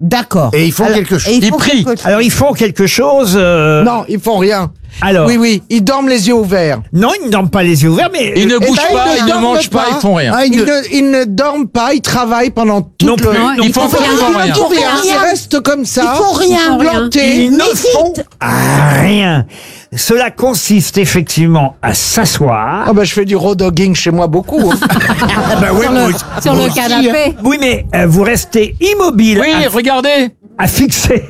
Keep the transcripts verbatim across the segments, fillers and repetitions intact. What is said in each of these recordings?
D'accord. Et ils font Alors- quelque chose. et Ils font prient. quelque chose. Alors ils font quelque chose. euh, Non, ils font rien. Alors. Oui, oui, ils dorment les yeux ouverts. Non, ils ne dorment pas les yeux ouverts, mais Ils ne Eh bougent ben, pas, ils ils ne ne dorment mangent pas, pas. ils font rien. Ah, ils Ils ne- ne, ils ne dorment pas, ils travaillent pendant tout non le... plus. Non, non Ils font plus. absolument rien. Ils font rien, rien. ils restent comme ça. Ils font rien. plantés. Ils ne Médite. font rien. Cela consiste effectivement à s'asseoir. Ah ben, je fais du road dogging chez moi beaucoup. hein. Ah bah ouais, Sur moi le, aussi. sur Moi le aussi, hein. canapé. Oui, mais euh, vous restez immobile. Oui, à- regardez. à fixer.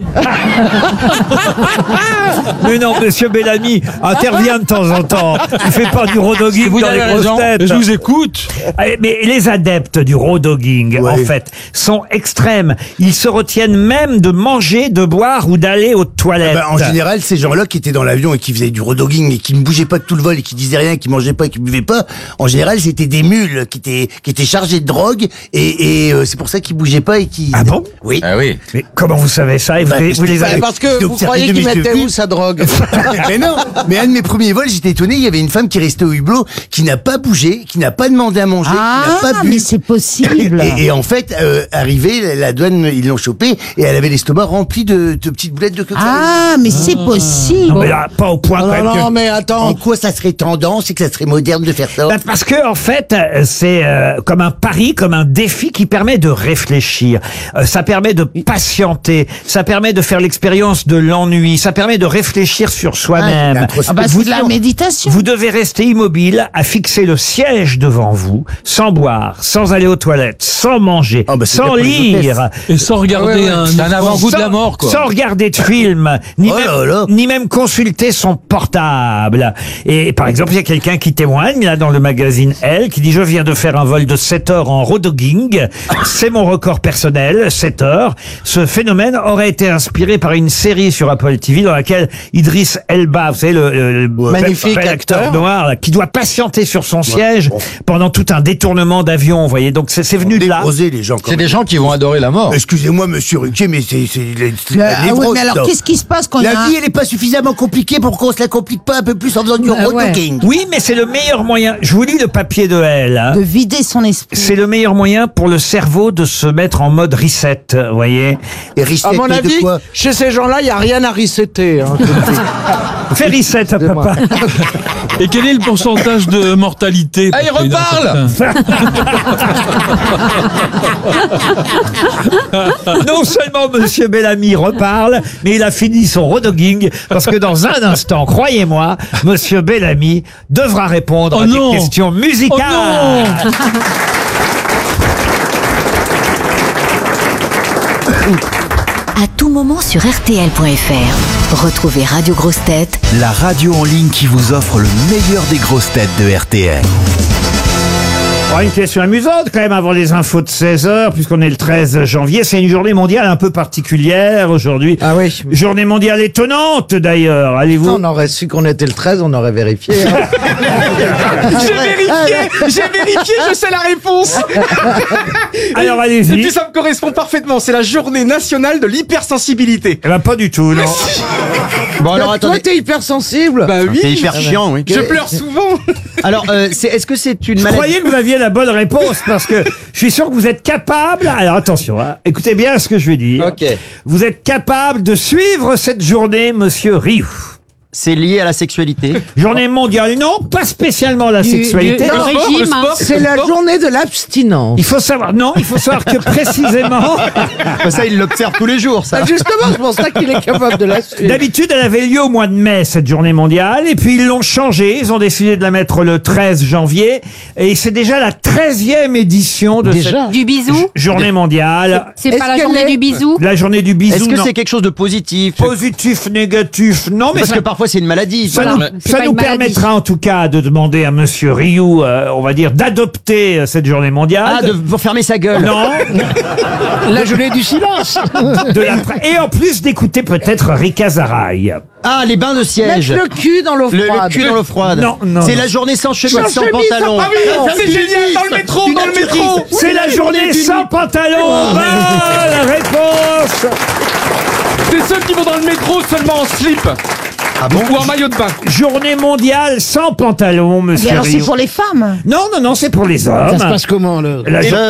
Mais non, monsieur Bellamy intervient de temps en temps. Il fait pas du road dogging Vous dans avez les grosses raison. têtes. Je vous écoute. Eh, Mais les adeptes du road dogging, Ouais. en fait, sont extrêmes. Ils se retiennent même de manger, de boire ou d'aller aux toilettes. Bah, en général, ces gens-là qui étaient dans l'avion et qui faisaient du road dogging et qui ne bougeaient pas de tout le vol et qui disaient rien, qui mangeaient pas et qui buvaient pas, en général, c'était des mules qui étaient, qui étaient chargées de drogue et, et euh, c'est pour ça qu'ils bougeaient pas et qui... Ah bon? Oui. Ah oui. Mais comment vous savez ça et vous, Bah, les- parce vous que- les bah, avez... Parce que J'ai vous observé croyez de qu'ils mes mettaient yeux. où sa drogue? Mais non, mais un de mes premiers vols, j'étais étonné, il y avait une femme qui restait au hublot, qui n'a pas bougé, qui n'a pas demandé à manger, qui n'a Ah, pas bu. mais c'est possible. Et, et en fait, euh, arrivé, la, la douane, ils l'ont chopée et elle avait l'estomac rempli de, de petites boulettes de cocaïne. Ah, mais c'est possible. Non, mais là, pas au point quand Non, même que- non, mais En attends. quoi ça serait tendance et que ça serait moderne de faire ça? Bah, parce que en fait, euh, c'est euh, comme un pari, comme un défi qui permet de réfléchir. Euh, ça permet de patienter. Ça permet de faire l'expérience de l'ennui. Ça permet de réfléchir sur soi-même. Ah, Ah bah, Vous- c'est de la méditation. Vous devez rester immobile, à fixer le siège devant vous, sans boire, sans aller aux toilettes, sans manger, Ah, bah, c'est sans bien pour les lire, Et sans regarder Ouais, ouais. un, un avant-goût de la mort, quoi. sans regarder de film, ni, Oh même, là là. ni même consulter son portable. Et par exemple, il y a quelqu'un qui témoigne là dans le magazine Elle, qui dit: je viens de faire un vol de sept heures en road dogging. C'est mon record personnel, sept heures. Ce phénomène aurait été inspiré par une série sur Apple T V dans laquelle Idriss Elba, vous savez, le, le- le Magnifique bel acteur acteur. noir, là, qui doit patienter sur son siège pendant tout un détournement d'avion, vous voyez. Donc c'est c'est venu de là. Névrosés, les gens, quand C'est même. des gens qui vont adorer la mort. Excusez-moi, monsieur Ruquier, mais c'est, c'est, c'est, c'est Ah la ouais, névrose, mais alors, ça. qu'est-ce qui se passe quand il y a La un- vie, elle n'est pas suffisamment compliquée pour qu'on se la complique pas un peu plus en faisant du Bah road ouais. dogging. Oui, mais c'est le meilleur moyen. Je vous lis le papier de Elle. hein. de vider son esprit. C'est le meilleur moyen pour le cerveau de se mettre en mode reset, vous voyez. Et À reset mon de avis, quoi? chez ces gens-là, il n'y a rien à resetter. Hein. Fais reset à Excusez-moi. papa. Et quel est le pourcentage de mortalité Ah, il pour Frida reparle Certain Non seulement Monsieur Bellamy reparle, mais il a fini son redogging parce que dans un instant, croyez-moi, Monsieur Bellamy devra répondre Oh à non. des questions musicales. Oh non. À tout moment sur R T L point F R. Retrouvez Radio Grosses Têtes La radio en ligne qui vous offre le meilleur des grosses têtes de R T L. Oh, une question amusante quand même avant les infos de seize heures, puisqu'on est le treize janvier. C'est une journée mondiale un peu particulière aujourd'hui. Ah oui. Journée mondiale étonnante d'ailleurs. Allez-vous On aurait su qu'on était le treize, on aurait vérifié. hein. J'ai vérifié, j'ai vérifié, je sais la réponse. Alors Et allez-y. puis ça me correspond parfaitement, c'est la journée nationale de l'hypersensibilité. Eh ben pas du tout, non. Bon alors Toi, attendez, t'es hypersensible. Bah oui, c'est hyper chiant, oui. je pleure souvent. Alors, euh, c'est- est-ce que c'est une Je maladie? croyais que vous aviez la bonne réponse parce que je suis sûr que vous êtes capable. Alors attention, hein, écoutez bien ce que je vais dire. Ok. Vous êtes capable de suivre cette journée, Monsieur Rioux. C'est lié à la sexualité. Journée mondiale, non, pas spécialement la Du- sexualité. du- Le sport, régime, le sport, hein. C'est la journée de l'abstinence. Il faut savoir, non, il faut savoir que précisément, Bah, ça, il l'observe tous les jours, ça. Ah, justement, c'est pour ça qu'il est capable de la suivre. d'habitude, elle avait lieu au mois de mai, cette journée mondiale, et puis ils l'ont changée, ils ont décidé de la mettre le treize janvier, et c'est déjà la treizième édition de Déjà. Du bisou. cette journée mondiale. C'est Est-ce pas la qu'elle journée est- du bisou. La journée du bisou, Est-ce que non. c'est quelque chose de positif? Positif, négatif, non, mais Parce ça, que parfois c'est une maladie. ça Voilà. nous, C'est ça pas nous une maladie. permettra en tout cas de demander à Monsieur Rioux, euh, on va dire, d'adopter euh, cette journée mondiale. Ah, de, pour fermer sa gueule. Non, La journée du silence. de la pra- et en plus d'écouter peut-être Rika Zaraï. Ah, les bains de siège. Mettre le cul dans l'eau Le, le froide. cul dans l'eau froide. Non, non, C'est non. la journée sans chemise, Sans sans, chemise, sans pantalon. Ah oui, c'est Tu génial, dis, dans le métro, tu dans le naturiste. métro. C'est la journée sans pantalon. Bonne réponse. C'est ceux qui vont dans le métro seulement en slip. Ah bon? Ou en maillot de bain. Journée mondiale sans pantalon, Mais Monsieur alors, c'est Rioux. pour les femmes. Non, non, non, c'est pour les hommes. Ça se passe comment, là La Et jo-